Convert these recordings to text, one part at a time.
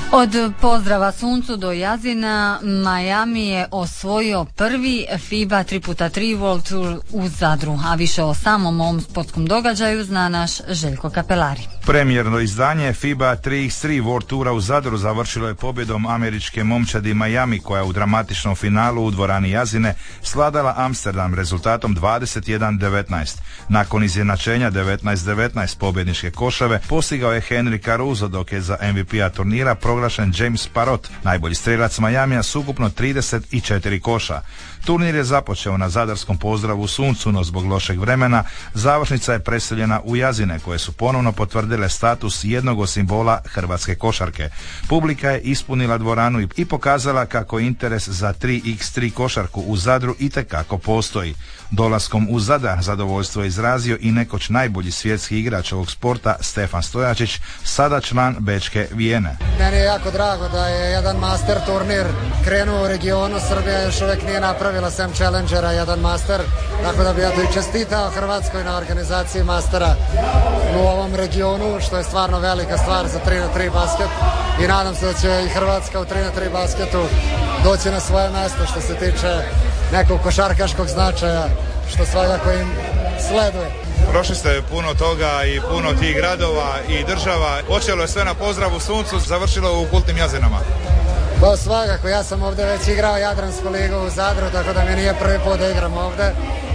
Od pozdrava suncu do Jazina, Miami je osvojio prvi FIBA 3x3 World Tour u Zadru, a više o samom ovom sportskom događaju zna naš Željko Kapelari. Premijerno izdanje FIBA 3x3 World Toura u Zadru završilo je pobjedom američke momčadi Miami, koja u dramatičnom finalu u dvorani Jazine svladala Amsterdam rezultatom 21-19. Nakon izjednačenja 19-19 pobjedničke košave postigao je Henry Caruso, dok je za MVP-a turnira proglašen James Parrott, najbolji strelac Miamija s ukupno 34 koša. Turnir je započeo na zadarskom pozdravu suncu, no zbog lošeg vremena završnica je preseljena u Jazine, koje su ponovno potvrdile status jednog od simbola hrvatske košarke. Publika je ispunila dvoranu i pokazala kako interes za 3x3 košarku u Zadru itekako postoji. Dolaskom u Zadar zadovoljstvo je izrazio i nekoć najbolji svjetski igrač ovog sporta Stefan Stojačić, sada član bečke Vijene. Meni je jako drago da je jedan master turnir krenuo u regionu. Srbija još uvijek nije napravila sem Challengera jedan master, tako da bi ja to i čestitao Hrvatskoj na organizaciji mastera u ovom regionu, što je stvarno velika stvar za 3x3 basket, i nadam se da će i Hrvatska u 3x3 basketu doći na svoje mjesto što se tiče nekog košarkaškog značaja, što svakako im sleduje. Prošli ste puno toga i puno tih gradova i država. Počelo je sve na pozdravu suncu, završilo u kultnim Jazinama. Pa svakako, ja sam ovdje već igrao Jadransku ligu u Zadru, tako da mi nije prvi put da igram ovdje.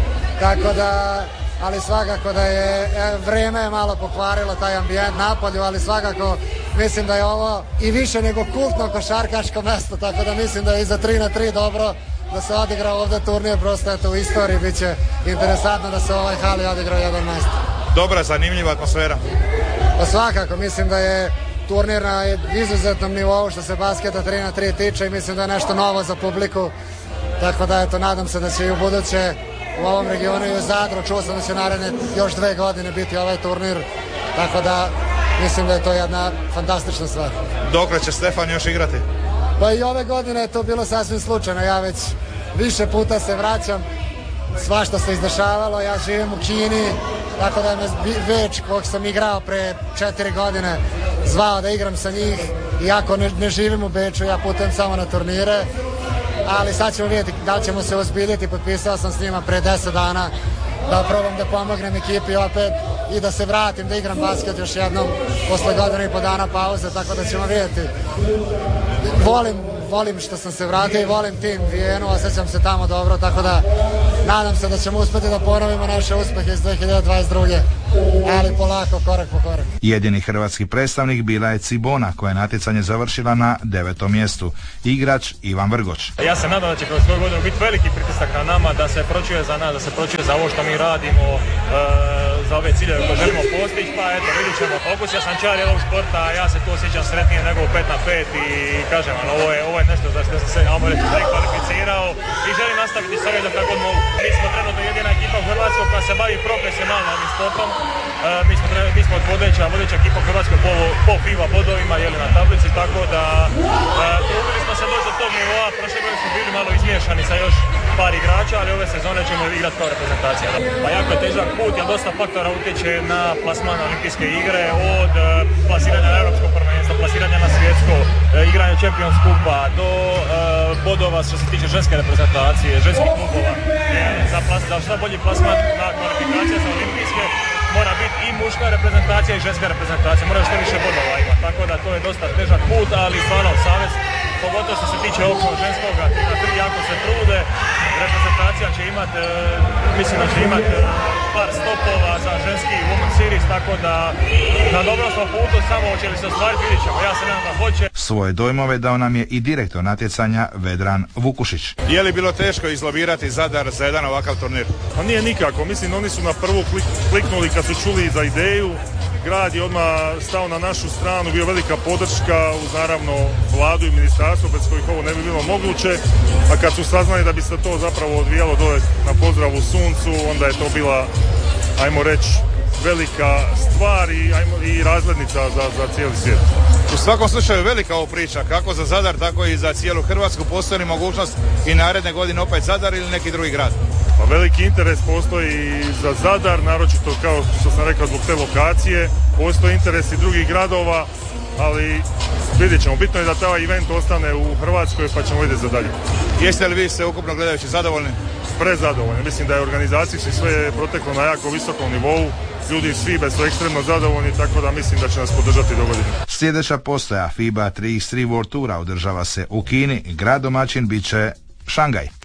Tako da, ali svakako da je vrijeme malo pokvarilo taj ambijent napolju, ali svakako mislim da je ovo i više nego kultno košarkaško mjesto, tako da mislim da je i za 3x3 dobro da se odigra ovdje turnir, prosto eto u istoriji bit će interesantno da se u ovoj hali odigra jedan mjesto. Dobra, zanimljiva atmosfera. Pa svakako, mislim da je turnir na izuzetnom nivou što se basketa 3x3 tiče i mislim da je nešto novo za publiku, tako da eto, nadam se da će i u buduće u ovom regionu i u Zadru, čuo sam da će naredne još 2 godine biti ovaj turnir, tako da mislim da je to jedna fantastična stvar. Dokle će Stefan još igrati? Pa i ove godine je to bilo sasvim slučajno, ja već više puta se vraćam, svašta se izdešavalo, ja živim u Kini, tako da je me Beč, kog sam igrao pre 4 godine, zvao da igram sa njih, iako ne živim u Beču, ja putujem samo na turnire, ali sad ćemo vidjeti da li ćemo se ozbiljiti, potpisao sam s njima pre 10 dana, da probam da pomognem ekipi opet i da se vratim, da igram basket još jednom posle godinu i po dana pauze, tako da ćemo vidjeti. Volim što sam se vratio i volim tim Vijenu, osjećam se tamo dobro, tako da nadam se da ćemo uspjeti da ponovimo naše uspjehe iz 2022. Ali polako, korak po korak. Jedini hrvatski predstavnik bila je Cibona, koja je natjecanje završila na 9. mjestu. Igrač Ivan Vrgoč. Ja se nadam da će kroz svoju godinu biti veliki pritisak na nama, da se pročuje za nas, da se pročuje za ovo što mi radimo, za ove ciljeve koje želimo postići, pa eto, vidit ćemo. Okusio sam čar ovog sporta, ja se tu osjećam sretnije nego 5-5 i kažem, ovo je nešto za što sam se kvalificirao i želim nastaviti s ovim da tako mogu. Mi smo trenutno jedina ekipa u Hrvatskoj koja se bavi profesionalno ovim sportom. Mi smo vodeća ekipa u Hrvatskoj po FIBA bodovima na tablici, tako da trudili smo se doći do tog nivoa. Prošle godine smo bili malo izmiješani sa još par igrača, ali ove sezone ćemo igrati kao reprezentacija. Pa jako je težak put, jer dosta faktora utječe na plasman olimpijske igre, od plasiranja na europsko prvenstvo, plasiranja na svjetsko, igranja Champions Kupa, do bodova što se tiče ženske reprezentacije, ženskih klubova. Za što bolji plasman na kvalifikacije za olimpijske mora biti i muška reprezentacija i ženska reprezentacija, mora što više bodova ima, tako da to je dosta težak put, ali stvarno savez, pogotovo što se tiče ovog ženskoga, jako se trude, reprezentacija će imati, mislim da će imati par stopova za ženski Women's Series, tako da na dobrom smo putu, samo hoće li se ostvariti, vidit ćemo, ja se nadam da hoće. Svoje dojmove dao nam je i direktor natjecanja Vedran Vukušić. Je li bilo teško izlobirati Zadar za jedan ovakav turnir? Pa nije nikako, mislim oni su na prvu kliknuli kad su čuli za ideju, grad je odmah stao na našu stranu, bio velika podrška uz naravno vladu i ministarstvo bez kojih ovo ne bi bilo moguće, a kad su saznali da bi se to zapravo odvijalo dole na pozdravu suncu, onda je to bila, ajmo reći, velika stvar i razglednica za cijeli svijet. U svakom slučaju velika ovo priča, kako za Zadar, tako i za cijelu Hrvatsku. Postoji mogućnost i naredne godine opet Zadar ili neki drugi grad? Pa veliki interes postoji za Zadar, naročito kao što sam rekao zbog te lokacije. Postoji interes i drugih gradova. ali vidjet ćemo. Bitno je da taj event ostane u Hrvatskoj pa ćemo vidjeti za dalje. Jeste li vi se ukupno gledajući zadovoljni? Prezadovoljni. Mislim da je organizacijski sve proteklo na jako visokom nivou. Ljudi iz FIBA su ekstremno zadovoljni, tako da mislim da će nas podržati do godine. Sljedeća postaja FIBA 3x3 World Toura održava se u Kini. Grad domaćin bit će Šangaj.